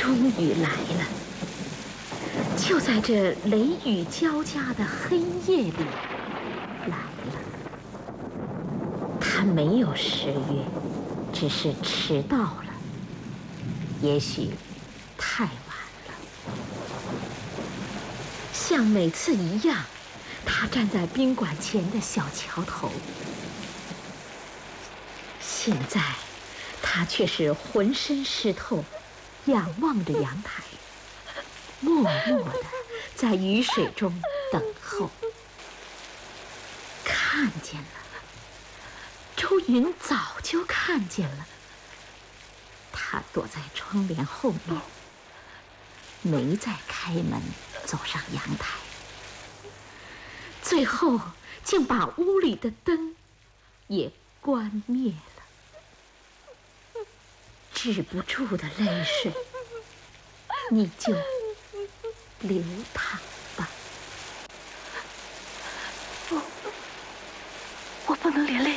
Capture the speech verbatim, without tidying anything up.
终于来了。就在这雷雨交加的黑夜里来了。他没有失约，只是迟到了，也许太晚了。像每次一样，他站在宾馆前的小桥头。现在他却是浑身湿透，仰望着阳台，默默地在雨水中等候。看见了，周云早就看见了。他躲在窗帘后面，没再开门走上阳台，最后竟把屋里的灯也关灭了。止不住的泪水，你就流淌吧。 不，我不能连累